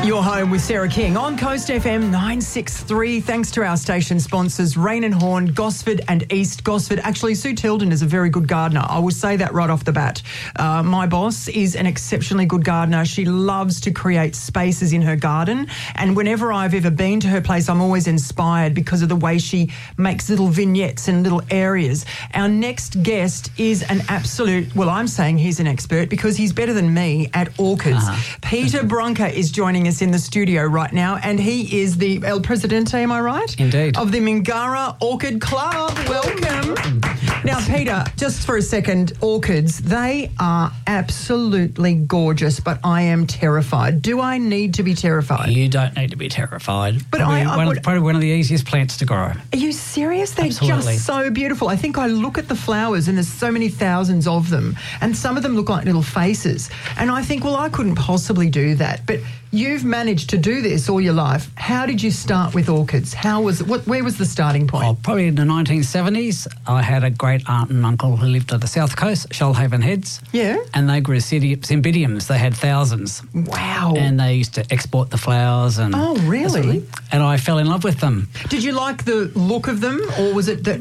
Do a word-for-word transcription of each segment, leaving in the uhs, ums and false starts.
You're home with Sarah King on Coast F M nine sixty-three. Thanks to our station sponsors, Rain and Horn, Gosford and East Gosford. Actually, Sue Tilden is a very good gardener. I will say that right off the bat. Uh, my boss is an exceptionally good gardener. She loves to create spaces in her garden. And whenever I've ever been to her place, I'm always inspired because of the way she makes little vignettes and little areas. Our next guest is an absolute, well, I'm saying he's an expert because he's better than me at orchids. Uh-huh. Peter Brunker is joining us in the studio right now, and he is the El Presidente, am I right? Indeed. Of the Mingara Orchid Club. Welcome. Now, Peter, just for a second, orchids, they are absolutely gorgeous, but I am terrified. Do I need to be terrified? You don't need to be terrified. But probably, I, I one would, of, probably one of the easiest plants to grow. Are you serious? They're Absolutely. just so beautiful. I think I look at the flowers and there's so many thousands of them, and some of them look like little faces. And I think, well, I couldn't possibly do that. But you've managed to do this all your life. How did you start with orchids? How was what? Where was the starting point? Oh, probably in the nineteen seventies. I had a great aunt and uncle who lived on the south coast, Shoalhaven Heads. Yeah. And they grew cymbidiums. They had thousands. Wow. And they used to export the flowers. And oh, really? And I fell in love with them. Did you like the look of them, or was it that?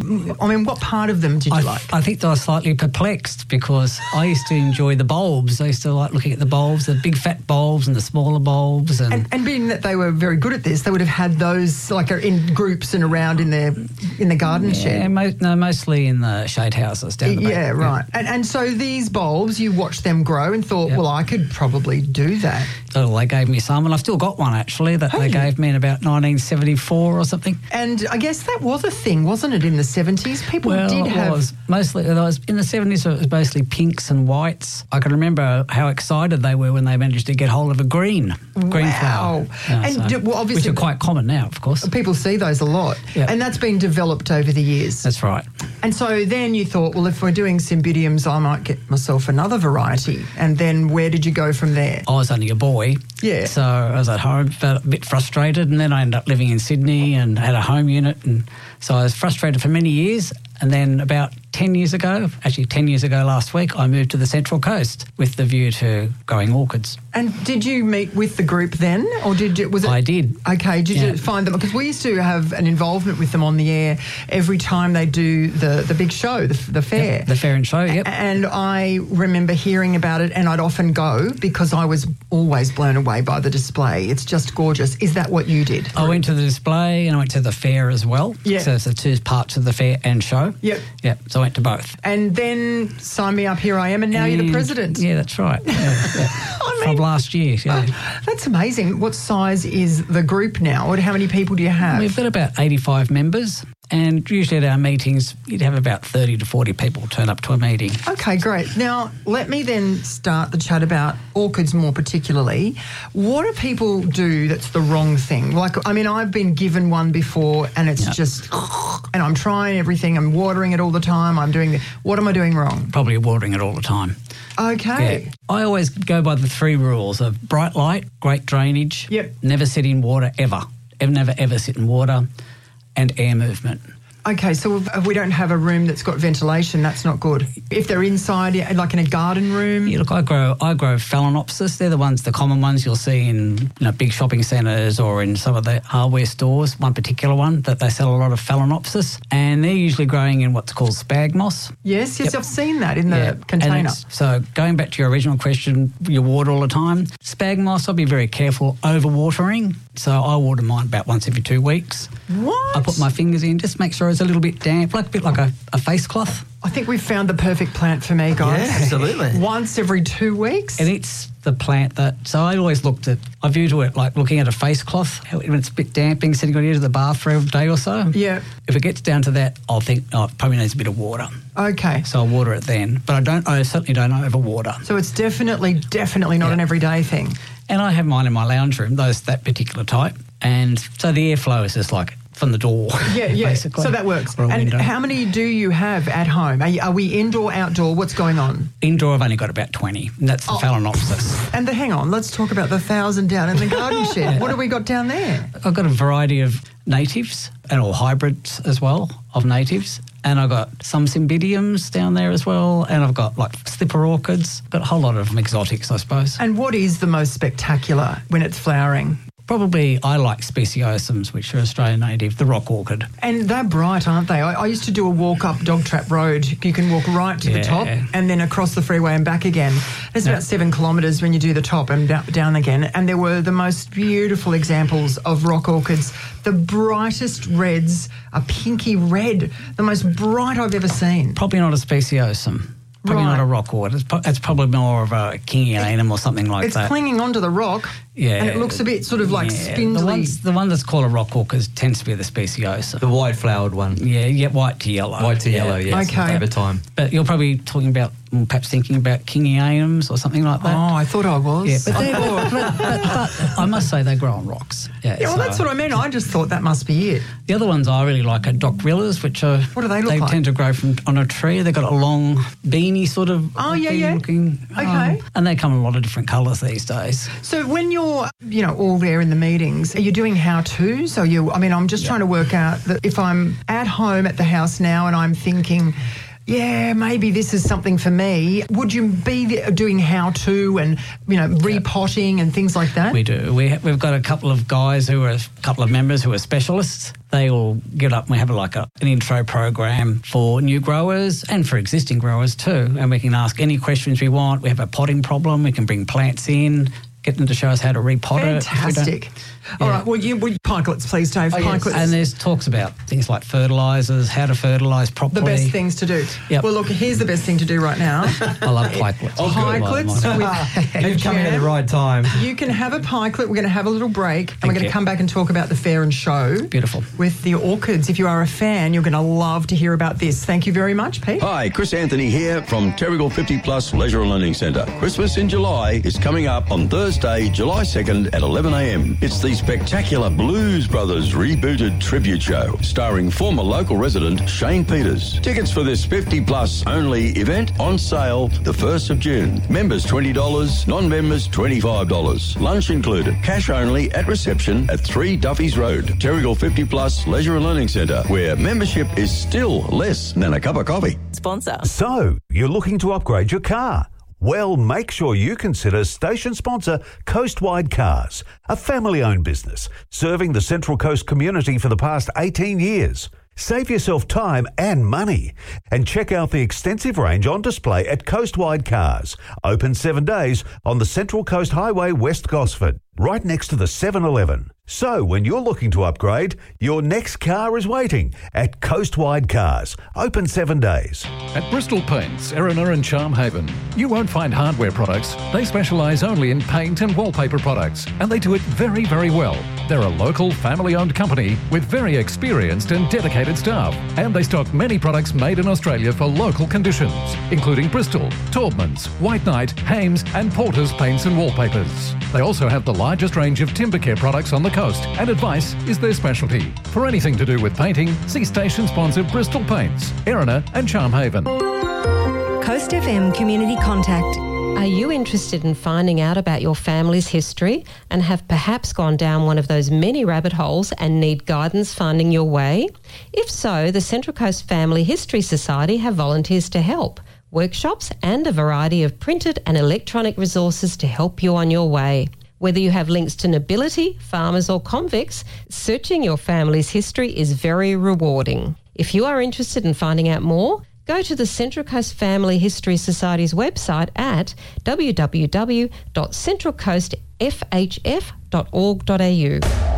I mean, what part of them did you I, like? I think they were slightly perplexed because I used to enjoy the bulbs. I used to like looking at the bulbs, the big fat bulbs and the smaller bulbs. And, and, and being that they were very good at this, they would have had those like in groups and around in their in the garden yeah, shed. Mo- no, mostly in the shade houses down the back. Yeah, right. Yeah. And and so these bulbs, you watched them grow and thought, yep. well, I could probably do that. So they gave me some, and I've still got one actually that hey. they gave me in about nineteen seventy-four or something. And I guess that was a thing, wasn't it, in the seventies? People well, did it have... was. Mostly, it was, in the seventies, it was mostly pinks and whites. I can remember how excited they were when they managed to get hold of a green, green wow. flower. Yeah, and so, d- well, obviously, which are quite common now, of course. People see those a lot. Yep. And that's been developed over the years. That's right. And so then you thought, well, if we're doing cymbidiums, I might get myself another variety. And then where did you go from there? I was only a boy. Yeah. So I was at home, felt a bit frustrated, and then I ended up living in Sydney and had a home unit. And so I was frustrated for many years. And then about ten years ago, actually ten years ago last week, I moved to the Central Coast with the view to growing orchids. And did you meet with the group then? Or did you, was it? I did. Okay, did yeah. you find them? Because we used to have an involvement with them on the air every time they do the, the big show, the, the fair. Yep, the fair and show, yep. And I remember hearing about it, and I'd often go because I was always blown away by the display. It's just gorgeous. Is that what you did? I went to the display and I went to the fair as well. Yeah. So it's the two parts of the fair and show. Yep. Yep. So I went to both. And then sign me up, here I am, and now and, you're the president. Yeah, that's right. Yeah, yeah. I mean, from last year. Yeah. Oh, that's amazing. What size is the group now? How many people do you have? We've got about eighty-five members. And usually at our meetings, you'd have about thirty to forty people turn up to a meeting. Okay, great. Now, let me then start the chat about orchids more particularly. What do people do that's the wrong thing? Like, I mean, I've been given one before and it's yep. just, and I'm trying everything, I'm watering it all the time, I'm doing, what am I doing wrong? Probably watering it all the time. Okay. Yeah. I always go by the three rules of bright light, great drainage, yep. never sit in water ever, ever never ever sit in water, and air movement. Okay, so if we don't have a room that's got ventilation, that's not good. If they're inside, like in a garden room? Yeah, look, I grow I grow Phalaenopsis. They're the ones, the common ones you'll see in you know, big shopping centres or in some of the hardware stores, one particular one that they sell a lot of Phalaenopsis. And they're usually growing in what's called sphagnos. Yes, yes, yep. I've seen that in the yeah. container. So going back to your original question, you water all the time. Sphagnos, I'll be very careful over-watering. So I water mine about once every two weeks. What? I put my fingers in, just make sure it's a little bit damp, like a bit like a, a face cloth. I think we've found the perfect plant for me, guys. Yeah, absolutely. Once every two weeks. And it's the plant that, so I always looked at, I view to it like looking at a face cloth, when it's a bit damping, sitting on the edge of the bath for a day or so. Yeah. If it gets down to that, I'll think, oh, it probably needs a bit of water. Okay. So I'll water it then. But I don't, I certainly don't over water. So it's definitely, definitely not yeah. an everyday thing. And I have mine in my lounge room, those that particular type. And so the airflow is just like from the door. Yeah, yeah. Basically. So that works. And window. How many do you have at home? Are, you, are we indoor, outdoor? What's going on? Indoor, I've only got about twenty, and that's the oh. Phalaenopsis. And the, hang on, let's talk about the thousand down in the garden shed. Yeah. What have we got down there? I've got a variety of natives and all hybrids as well of natives. And I've got some cymbidiums down there as well, and I've got like slipper orchids. Got a whole lot of exotics, I suppose. And what is the most spectacular when it's flowering? Probably I like speciosums, which are Australian native, the rock orchid. And they're bright, aren't they? I, I used to do a walk up Dog Trap Road. You can walk right to Yeah. the top and then across the freeway and back again. It's about seven kilometres when you do the top and da- down again. And there were the most beautiful examples of rock orchids. The brightest reds, a pinky red, the most bright I've ever seen. Probably not a speciosum. Probably Right. not a rock orchid. It's, pro- it's probably more of a kingianum or something like It's that. clinging onto the rock. Yeah. And it looks a bit sort of like Yeah. spindly. The, ones, the one that's called a rock orchid tends to be the speciosum. The white flowered one. Yeah, yeah, white to yellow. White to yellow, yes. Okay. Over time. But you're probably talking about, well, perhaps thinking about kingianums or something like that. Oh, I thought I was. Yeah, but, they, but, but, but I must say they grow on rocks. Yeah, Yeah, well, so- that's what I mean. I just thought that must be it. The other ones I really like are dockrillas, which are... What do they look They like? tend to grow from on a tree. They've got a long, beany sort of... Oh, yeah, yeah. Looking, Okay. um, and they come in a lot of different colours these days. So when you're, you know, all there in the meetings, are you doing how-tos? Are you, I mean, I'm just trying to work out that if I'm at home at the house now and I'm thinking, yeah, maybe this is something for me, would you be there doing how-to and, you know, repotting and things like that? We do. We ha- we've got a couple of guys who are, a couple of members who are specialists. They all get up and we have like a, an intro program for new growers and for existing growers too. And we can ask any questions we want. We have a potting problem. We can bring plants in, get them to show us how to repot it. Fantastic. All right, well, you, well, pikelets, please, Dave. Oh, yes. Pikelets. And there's talks about things like fertilisers, how to fertilise properly. the best things to do. Yep. Well, look, here's the best thing to do right now. I love pikelets. Pikelets with You've come in at the right time. You can have a pikelet. We're going to have a little break, and Thank we're going to you. come back and talk about the fair and show. Beautiful. With the orchids. If you are a fan, you're going to love to hear about this. Thank you very much, Pete. Hi, Chris Anthony here from Terrigal fifty Plus Leisure and Learning Centre. Christmas in July is coming up on Thursday, July second at eleven a m. It's the spectacular Blues Brothers rebooted tribute show starring former local resident Shane Peters. Tickets for this fifty plus only event on sale the first of June. Members twenty dollars, non-members twenty-five dollars. Lunch included. Cash only at reception at three Duffy's Road. Terrigal fifty Plus Leisure and Learning Centre, where membership is still less than a cup of coffee. Sponsor. So, you're looking to upgrade your car? Well, make sure you consider station sponsor Coastwide Cars, a family-owned business serving the Central Coast community for the past eighteen years. Save yourself time and money and check out the extensive range on display at Coastwide Cars, open seven days on the Central Coast Highway, West Gosford, right next to the seven eleven. So when you're looking to upgrade, your next car is waiting at Coastwide Cars, open seven days. At Bristol Paints, Erina and Charmhaven, you won't find hardware products. They specialise only in paint and wallpaper products, and they do it very, very well. They're a local, family-owned company with very experienced and dedicated staff, and they stock many products made in Australia for local conditions, including Bristol, Taubmans, White Knight, Hames and Porter's paints and wallpapers. They also have the largest range of timber care products on the coast, and advice is their specialty. For anything to do with painting, see station sponsor Bristol Paints, Erina and Charmhaven. Coast F M Community Contact. Are you interested in finding out about your family's history and have perhaps gone down one of those many rabbit holes and need guidance finding your way? If so, the Central Coast Family History Society have volunteers to help, workshops and a variety of printed and electronic resources to help you on your way. Whether you have links to nobility, farmers or convicts, searching your family's history is very rewarding. If you are interested in finding out more, go to the Central Coast Family History Society's website at w w w dot central coast f h f dot org dot a u.